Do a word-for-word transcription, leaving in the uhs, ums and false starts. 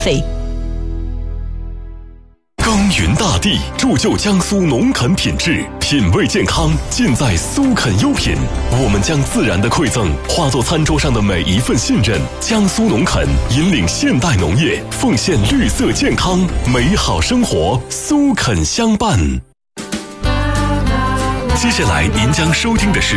费。 耕耘大地，铸就江苏农垦品质，品味健康尽在苏垦优品。我们将自然的馈赠化作餐桌上的每一份信任。江苏农垦引领现代农业，奉献绿色健康美好生活，苏垦相伴。接下来您将收听的是